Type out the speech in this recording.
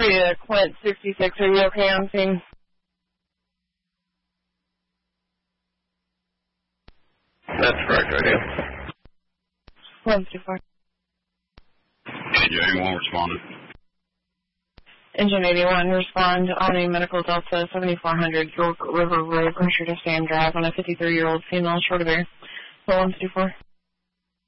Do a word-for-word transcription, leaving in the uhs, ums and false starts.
to Quint sixty-six. Are you okay on scene? That's correct, I do. one fifty-four. Engine eighty-one responded. Engine eighty-one, respond on a medical Delta seventy-four hundred York River Road, pressure to Sand Drive on a fifty-three-year-old female short of air. one fifty-four.